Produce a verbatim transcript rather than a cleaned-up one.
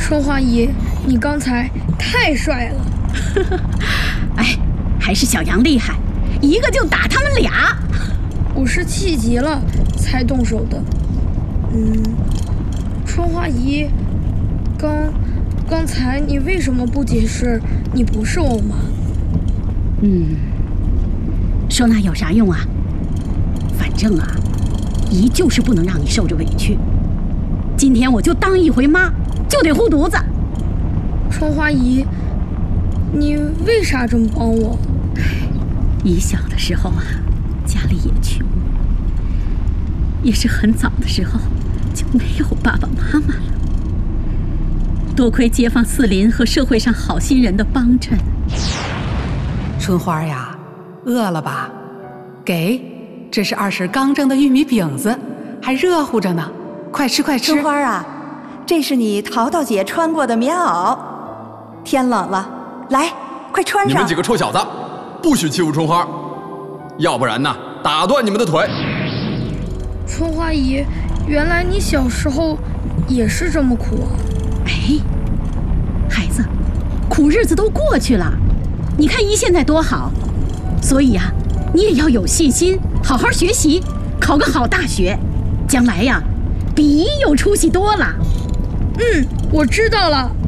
春花姨，你刚才太帅了。 哎，还是小杨厉害，一个就打他们俩。 我是气急了才动手的。嗯，春花姨，刚刚才你为什么不解释你不是我妈？ 嗯，说那有啥用啊？反正啊，姨就是不能让你受着委屈。今天我就当一回妈，就得护犊子。 春花姨，你为啥这么帮我？ 姨小的时候啊，家里也穷，也是很早的时候就没有爸爸妈妈了。多亏街坊四邻和社会上好心人的帮衬。 春花呀，饿了吧？给，这是二婶刚蒸的玉米饼子，还热乎着呢，快吃快吃。 春花啊，这是你淘淘姐穿过的棉袄，天冷了，来，快穿上。 你们几个臭小子，不许欺负春花，要不然呢，打断你们的腿。 春花姨，原来你小时候也是这么苦啊！ 哎，孩子，苦日子都过去了，你看姨现在多好，所以啊，你也要有信心，好好学习，考个好大学，将来呀，比姨有出息多了。 嗯，我知道了。